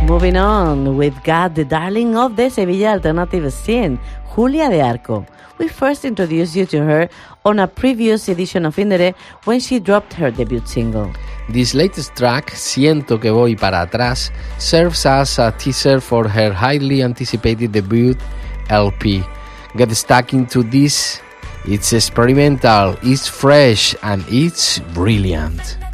Moving on, we've got the darling of the Sevilla alternative scene, Julia de Arco. We first introduced you to her on a previous edition of Indere when she dropped her debut single. This latest track, Siento que voy para atrás, serves as a teaser for her highly anticipated debut LP. Get stuck into this. It's experimental, it's fresh, and it's brilliant.